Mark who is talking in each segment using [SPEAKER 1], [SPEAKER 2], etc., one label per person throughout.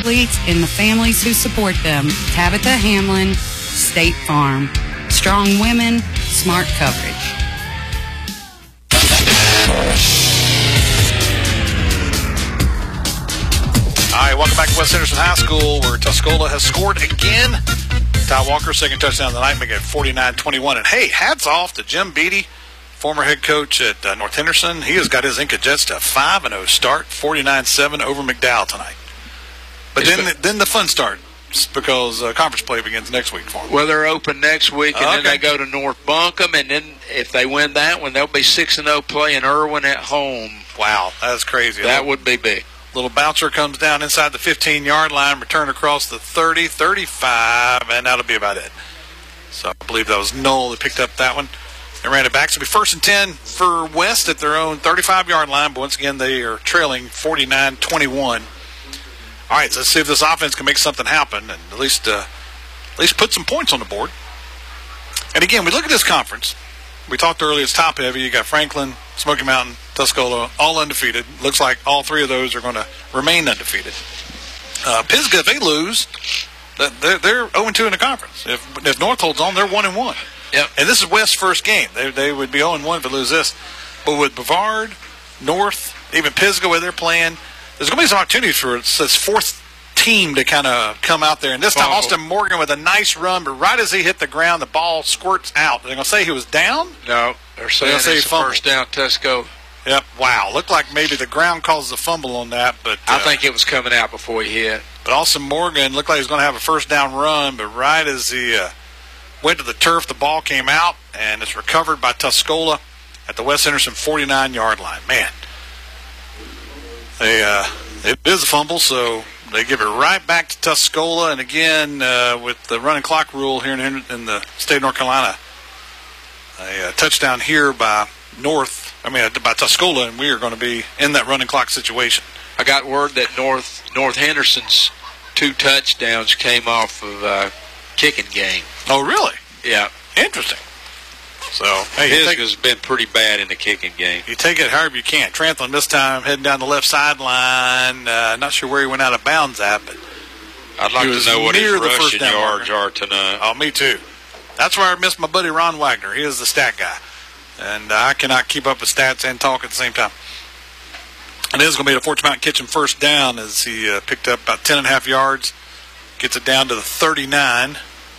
[SPEAKER 1] athletes and the families who support them. Tabitha Hamlin, State Farm. Strong women, smart coverage.
[SPEAKER 2] All right, welcome back to West Henderson High School, where Tuscola has scored again. Ty Walker, second touchdown of the night, making it 49-21. And, hey, hats off to Jim Beatty, former head coach at North Henderson. He has got his Inca Jets to a 5-0 start, 49-7 over McDowell tonight. But then the fun starts because conference play begins next week for them.
[SPEAKER 3] Well, they're open next week, and then they go to North Buncombe, and then if they win that one, they'll be 6-0 playing Irwin at home.
[SPEAKER 2] Wow, that's crazy.
[SPEAKER 3] That would be big.
[SPEAKER 2] Little bouncer comes down inside the 15-yard line, return across the 30, 35, and that'll be about it. So I believe that was Knoll that picked up that one. They ran it back. So it'll be 1st and 10 for West at their own 35-yard line, but once again they are trailing 49-21. All right, so let's see if this offense can make something happen and at least put some points on the board. And again, we look at this conference. We talked earlier, it's top heavy. You got Franklin, Smoky Mountain, Tuscola, all undefeated. Looks like all three of those are going to remain undefeated. Pisgah, if they lose, they're 0-2 in the conference. If North holds on, they're 1-1.
[SPEAKER 3] Yep.
[SPEAKER 2] And this is West's first game. They would be 0-1 if they lose this. But with Brevard, North, even Pisgah, where they're playing, there's going to be some opportunities for this fourth team to kind of come out there. And this time, Austin Morgan with a nice run, but right as he hit the ground, the ball squirts out. They're going to say he was down?
[SPEAKER 3] No, they're saying it's a first down, Tuscola.
[SPEAKER 2] Yep. Wow. Looked like maybe the ground caused the fumble on that, but
[SPEAKER 3] I think it was coming out before he hit.
[SPEAKER 2] But Austin Morgan looked like he was going to have a first down run, but right as he went to the turf, the ball came out, and it's recovered by Tuscola at the West Henderson 49-yard line. Man, it is a fumble, so they give it right back to Tuscola. And again, with the running clock rule here in the state of North Carolina, a touchdown here by Tuscola, and we are going to be in that running clock situation.
[SPEAKER 3] I got word that North Henderson's 2 touchdowns came off of kicking game.
[SPEAKER 2] Oh, really?
[SPEAKER 3] Yeah.
[SPEAKER 2] Interesting. So, hey,
[SPEAKER 3] Pisgah's been pretty bad in the kicking game.
[SPEAKER 2] You take it however you can. Trantham this time heading down the left sideline. Not sure where he went out of bounds at, but
[SPEAKER 3] I'd like to know what his rushing yards are tonight.
[SPEAKER 2] Oh, me too. That's where I missed my buddy Ron Wagner. He is the stat guy. And I cannot keep up with stats and talk at the same time. And it is going to be the Fort Mountain Kitchen first down as he picked up about 10.5 yards. Gets it down to the 39.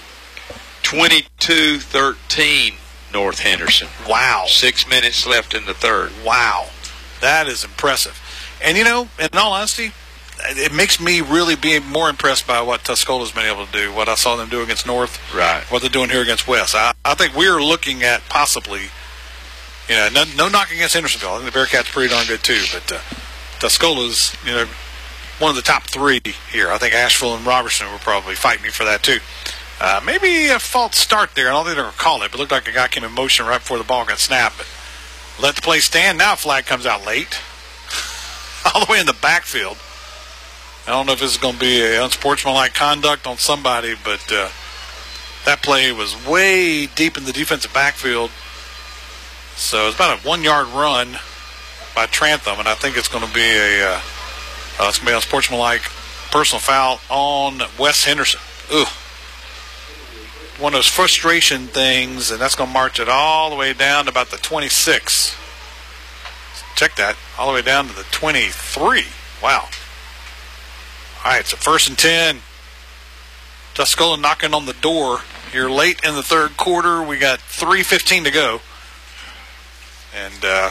[SPEAKER 3] 22-13, North Henderson.
[SPEAKER 2] Wow.
[SPEAKER 3] 6 minutes left in the third.
[SPEAKER 2] Wow. That is impressive. And, in all honesty, it makes me really be more impressed by what Tuscola's been able to do, what I saw them do against North,
[SPEAKER 3] right?
[SPEAKER 2] What they're doing here against West. I think we're looking at possibly, no knock against Hendersonville. I think the Bearcats pretty darn good too, but Tuscola's, one of the top 3 here. I think Asheville and Robertson will probably fight me for that too. Maybe a false start there. I don't think they're going to call it, but it looked like a guy came in motion right before the ball got snapped. But let the play stand. Now a flag comes out late, all the way in the backfield. I don't know if this is going to be an unsportsmanlike conduct on somebody, but that play was way deep in the defensive backfield. So it's about a 1-yard run by Trantham, and I think it's going to be it's going to be unsportsmanlike personal foul on West Henderson. Ugh. One of those frustration things, and that's going to march it all the way down to about the 26. Check that. All the way down to the 23. Wow. All right, so 1st and 10. Tuscola knocking on the door here late in the third quarter. We got 3:15 to go. And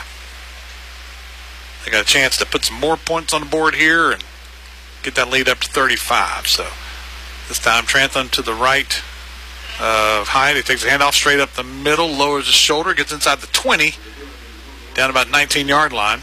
[SPEAKER 2] they got a chance to put some more points on the board here and get that lead up to 35. So this time Trantham to the right of Hyde. He takes a handoff straight up the middle, lowers his shoulder, gets inside the 20, down about 19-yard line.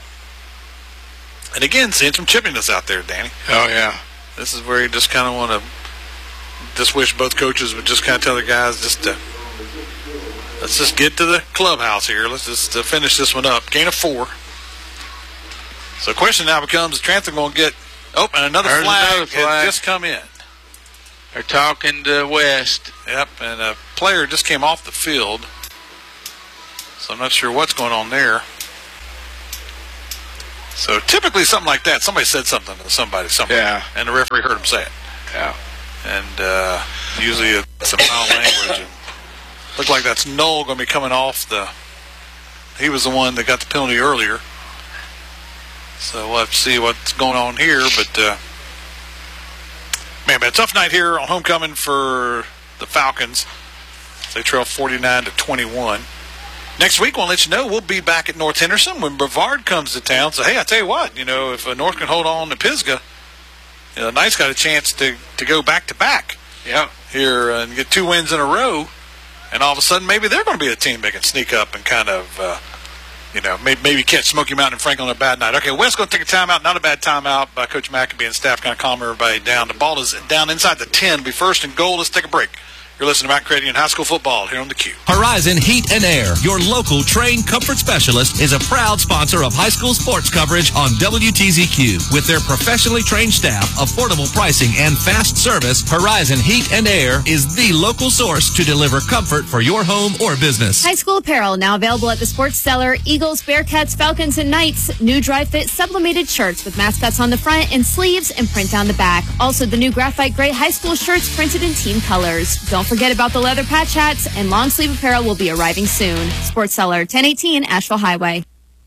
[SPEAKER 2] And again, seeing some chippiness out there, Danny.
[SPEAKER 3] Oh, yeah.
[SPEAKER 2] This is where you just kind of want to just wish both coaches would just kind of tell the guys let's just get to the clubhouse here. Let's just finish this one up. Gain of 4. So the question now becomes, is Trantham going to get, and another flag has just come in.
[SPEAKER 3] They're talking to West.
[SPEAKER 2] Yep, and a player just came off the field. So I'm not sure what's going on there. So typically something like that, somebody said something to somebody somewhere, and the referee heard him say it.
[SPEAKER 3] Yeah.
[SPEAKER 2] And usually it's some foul language. And looked like that's Knoll going to be coming off the. He was the one that got the penalty earlier. So we'll have to see what's going on here. But man, a tough night here on homecoming for the Falcons. They trail 49-21. Next week, we'll let you know we'll be back at North Henderson when Brevard comes to town. So, hey, I tell you what, if North can hold on to Pisgah, Knight's got a chance to go back-to-back here and get 2 wins in a row. And all of a sudden, maybe they're going to be a team that can sneak up and kind of, maybe catch Smoky Mountain and Franklin on a bad night. Okay, West's going to take a timeout. Not a bad timeout by Coach McAbee and staff, kind of calm everybody down. The ball is down inside the 10. Be first and goal. Let's take a break. You're listening to Mount Credian High School football here on the Q.
[SPEAKER 4] Horizon Heat and Air, your local trained comfort specialist, is a proud sponsor of high school sports coverage on WTZQ. With their professionally trained staff, affordable pricing, and fast service, Horizon Heat and Air is the local source to deliver comfort for your home or business.
[SPEAKER 5] High school apparel now available at the Sports Cellar. Eagles, Bearcats, Falcons, and Knights. New dry fit sublimated shirts with mascots on the front and sleeves and print down the back. Also, the new graphite gray high school shirts printed in team colors. Don't forget about the leather patch hats, and long sleeve apparel will be arriving soon. Sports Cellar, 1018 Asheville Highway.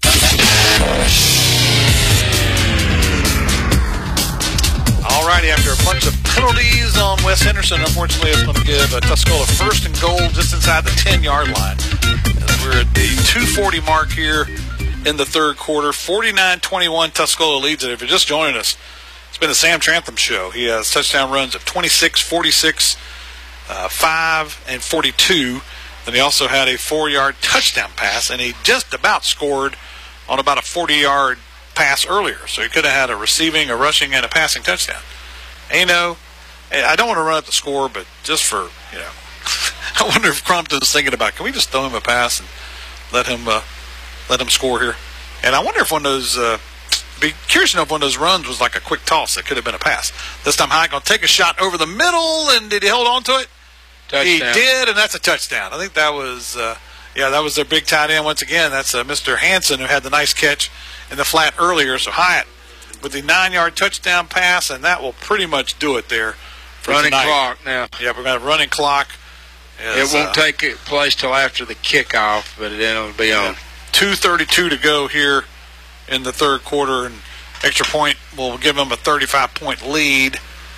[SPEAKER 2] All righty, after a bunch of penalties on West Henderson, unfortunately it's going to give Tuscola first and goal just inside the 10-yard line. We're at the 2:40 mark here in the third quarter. 49-21, Tuscola leads it. If you're just joining us, it's been the Sam Trantham Show. He has touchdown runs of 26, 46, 5, and 42. Then he also had a 4-yard touchdown pass, and he just about scored on about a 40-yard pass earlier. So he could have had a receiving, a rushing, and a passing touchdown. And, I don't want to run up the score, but just for, I wonder if Crompton's thinking about, can we just throw him a pass and let him score here? And I wonder if one of those, be curious to know if one of those runs was like a quick toss that could have been a pass. This time Hyatt going to take a shot over the middle, and did he hold on to it? Touchdown. He did, and that's a touchdown. I think that was, that was their big tight end once again. That's Mr. Hansen, who had the nice catch in the flat earlier. So Hyatt with the 9-yard touchdown pass, and that will pretty much do it there for
[SPEAKER 3] running
[SPEAKER 2] tonight.
[SPEAKER 3] Clock now.
[SPEAKER 2] Yeah, we're going to have running clock.
[SPEAKER 3] It won't take place till after the kickoff, but it'll be on.
[SPEAKER 2] 2:32 to go here in the third quarter, and extra point will give them a 35-point lead.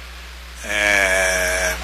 [SPEAKER 2] And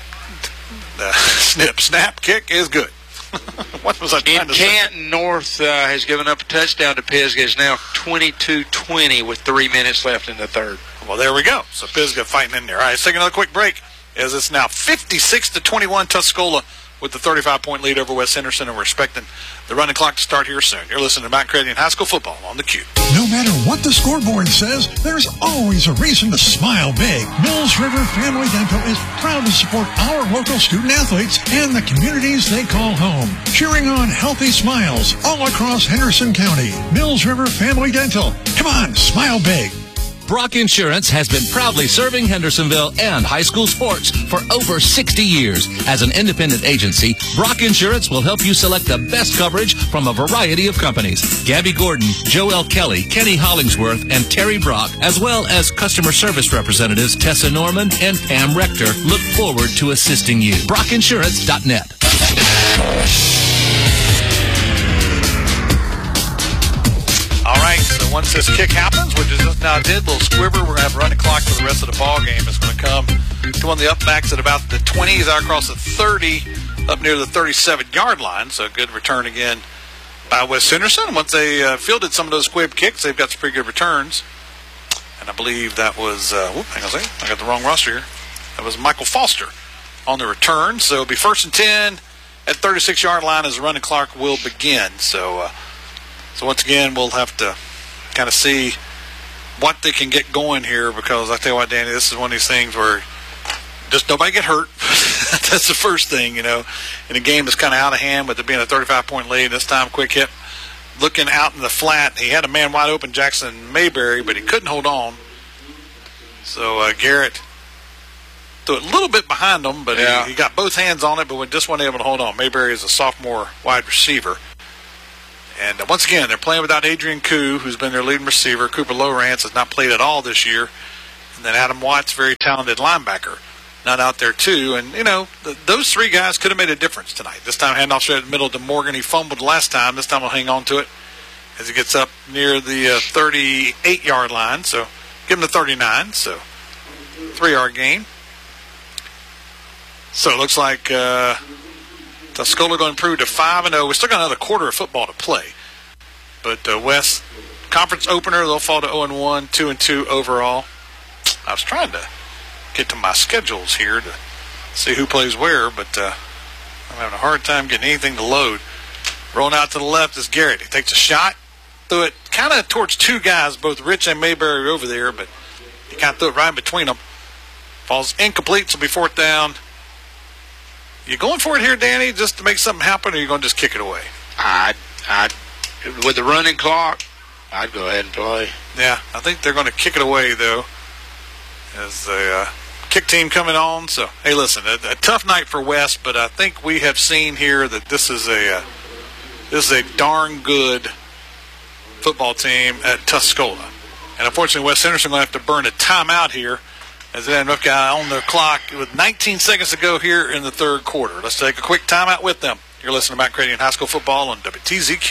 [SPEAKER 2] snap, kick is good. What was I trying to say?
[SPEAKER 3] Canton North has given up a touchdown to Pisgah. It's now 22-20 with 3 minutes left in the third.
[SPEAKER 2] Well, there we go. So Pisgah fighting in there. All right, let's take another quick break as it's now 56-21 Tuscola with the 35-point lead over West Henderson, and we're expecting the running clock to start here soon. You're listening to Mount Credian High School football on the Q.
[SPEAKER 6] No matter what the scoreboard says, there's always a reason to smile big. Mills River Family Dental is proud to support our local student athletes and the communities they call home, cheering on healthy smiles all across Henderson County. Mills River Family Dental. Come on, smile big.
[SPEAKER 4] Brock Insurance has been proudly serving Hendersonville and high school sports for over 60 years. As an independent agency, Brock Insurance will help you select the best coverage from a variety of companies. Gabby Gordon, Joel Kelly, Kenny Hollingsworth, and Terry Brock, as well as customer service representatives Tessa Norman and Pam Rector, look forward to assisting you. BrockInsurance.net.
[SPEAKER 2] All right, so once this kick happens, which it just now did, little squiver, we're going to have a running clock for the rest of the ball game. It's going to come to one of the upbacks at about the 20s, out across the 30, up near the 37-yard line. So a good return again by West Henderson. Once they fielded some of those squib kicks, they've got some pretty good returns. And I believe that was, hang on a second, I got the wrong roster here. That was Michael Foster on the return. So it'll be 1st and 10 at 36-yard line as the running clock will begin. So once again, we'll have to kind of see what they can get going here, because I tell you what, Danny, this is one of these things where just nobody get hurt. That's the first thing, in a game that's kind of out of hand with it being a 35-point lead. This time, quick hit, looking out in the flat. He had a man wide open, Jackson Mayberry, but he couldn't hold on. So Garrett threw it a little bit behind him, but he got both hands on it, but just wasn't able to hold on. Mayberry is a sophomore wide receiver. And once again, they're playing without Adrian Koo, who's been their leading receiver. Cooper Lowrance has not played at all this year. And then Adam Watts, very talented linebacker, not out there too. And, those three guys could have made a difference tonight. This time, handoff straight in the middle to Morgan. He fumbled last time. This time, he'll hang on to it as he gets up near the 38-yard line. So give him the 39. So 3-yard gain. So it looks like Tuscola going to improve to 5-0. We still got another quarter of football to play. But West conference opener, they'll fall to 0-1, 2-2 overall. I was trying to get to my schedules here to see who plays where, but I'm having a hard time getting anything to load. Rolling out to the left is Garrett. He takes a shot, threw it kind of towards two guys, both Rich and Mayberry over there, but he kind of threw it right in between them. Falls incomplete, so be 4th down. You going for it here, Danny, just to make something happen, or are you going to just kick it away?
[SPEAKER 3] With the running clock, I'd go ahead and play.
[SPEAKER 2] Yeah, I think they're going to kick it away, though, as the kick team coming on. So, hey, listen, a tough night for West, but I think we have seen here that this is a darn good football team at Tuscola. And unfortunately, West Henderson going to have to burn a timeout here, as they have enough guy on the clock with 19 seconds to go here in the third quarter. Let's take a quick timeout with them. You're listening to Mount Credian High School football on WTZQ.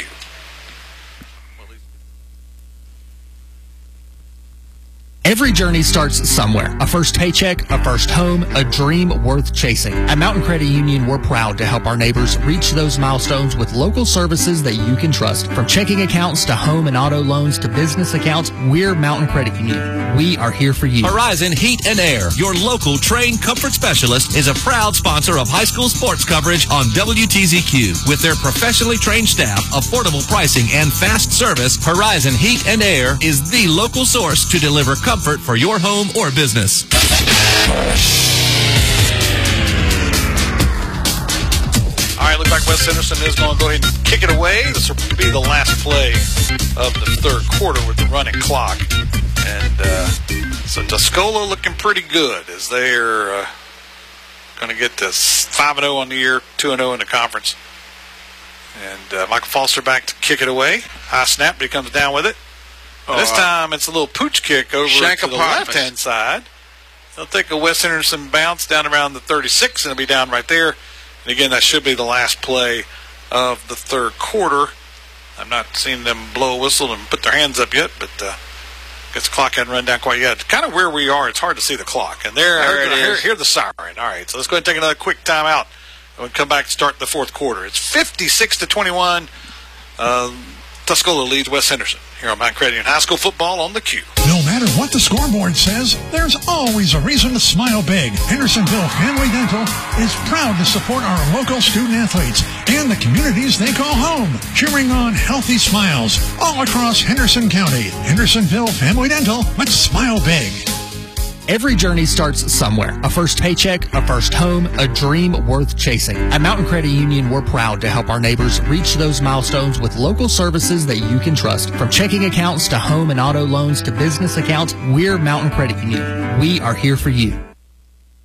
[SPEAKER 7] Every journey starts somewhere. A first paycheck, a first home, a dream worth chasing. At Mountain Credit Union, we're proud to help our neighbors reach those milestones with local services that you can trust. From checking accounts to home and auto loans to business accounts, we're Mountain Credit Union. We are here for you.
[SPEAKER 4] Horizon Heat and Air, your local trained comfort specialist, is a proud sponsor of high school sports coverage on WTZQ. With their professionally trained staff, affordable pricing, and fast service, Horizon Heat and Air is the local source to deliver comfort for your home or business.
[SPEAKER 2] All right, looks like West Henderson is going to go ahead and kick it away. This will be the last play of the third quarter with the running clock. And so Tuscola looking pretty good as they're going to get this 5-0 on the year, 2-0 in the conference. And Michael Foster back to kick it away. High snap, but he comes down with it. This time it's a little pooch kick over to the left-hand side. They'll take a West Henderson bounce down around the 36, and it'll be down right there. And again, that should be the last play of the third quarter. I'm not seeing them blow a whistle and put their hands up yet, but I guess the clock hadn't run down quite yet. Kind of where we are, it's hard to see the clock. And there it is. Hear the siren. All right, so let's go ahead and take another quick timeout. And we'll come back and start the fourth quarter. It's 56-21. Tuscola leads West Henderson here on Mount Credian High School football on the Q.
[SPEAKER 6] No matter what the scoreboard says, there's always a reason to smile big. Hendersonville Family Dental is proud to support our local student athletes and the communities they call home, cheering on healthy smiles all across Henderson County. Hendersonville Family Dental, let's smile big.
[SPEAKER 7] Every journey starts somewhere. A first paycheck, a first home, a dream worth chasing. At Mountain Credit Union, we're proud to help our neighbors reach those milestones with local services that you can trust. From checking accounts to home and auto loans to business accounts, we're Mountain Credit Union. We are here for you.